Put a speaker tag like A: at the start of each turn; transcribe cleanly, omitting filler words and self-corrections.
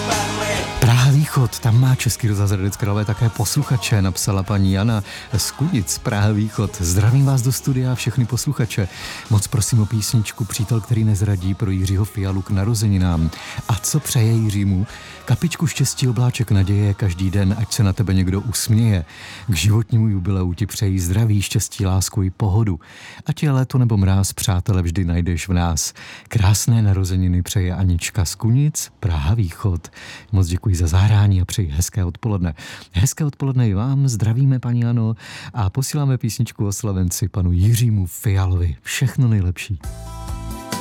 A: Praha Východ, tam má Český rozhlas Hradec Králové také posluchače, napsala paní Jana z Kunic, Praha Východ. Zdravím vás do studia a všechny posluchače. Moc prosím o písničku Přítel, který nezradí pro Jiřího Fialu k narozeninám. A co přeje Jiřímu? Kapičku štěstí, obláček naděje, každý den, ať se na tebe někdo usměje. K životnímu jubileu ti přeji zdraví, štěstí, lásku i pohodu. Ať je léto nebo mráz, přátele vždy najdeš v nás. Krásné narozeniny přeje Anička z Kunic, Praha Východ. Moc děkuji za zahrání a přeji hezké odpoledne. Hezké odpoledne i vám, zdravíme paní Jano a posíláme písničku o slavenci panu Jiřímu Fialovi. Všechno nejlepší.